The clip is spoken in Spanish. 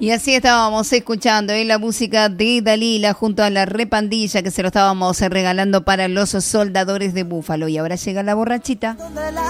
Y así estábamos escuchando la música de Dalila junto a la Repandilla, que se lo estábamos regalando para los soldadores de Búfalo. Y ahora llega la borrachita.